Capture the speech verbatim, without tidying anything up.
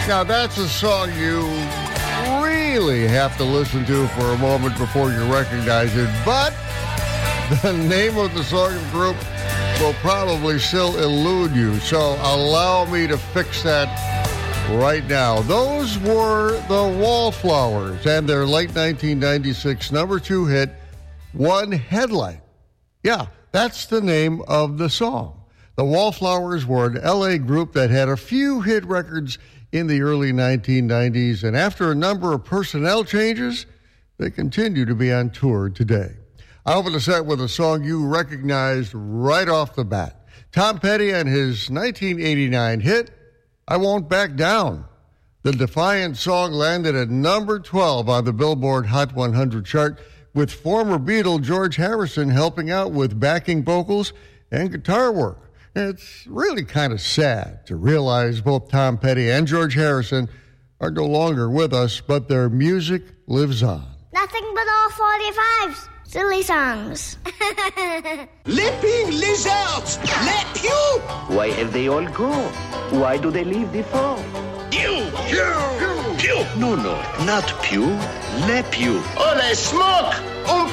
Now, that's a song you really have to listen to for a moment before you recognize it, but the name of the song and group will probably still elude you, so allow me to fix that right now. Those were the Wallflowers and their late nineteen ninety-six number two hit, One Headlight. Yeah, that's the name of the song. The Wallflowers were an L A group that had a few hit records in the early nineteen nineties, and after a number of personnel changes, they continue to be on tour today. I open the set with a song you recognized right off the bat. Tom Petty and his nineteen eighty-nine hit, I Won't Back Down. The defiant song landed at number twelve on the Billboard Hot one hundred chart, with former Beatle George Harrison helping out with backing vocals and guitar work. It's really kind of sad to realize both Tom Petty and George Harrison are no longer with us, but their music lives on. Nothing but all forty-fives. Silly songs. Leaping lizards! Let you! Why have they all gone? Why do they leave the farm? Pew! Pew! Pew! No, no, not pew. Le pew. Ole smoke! Um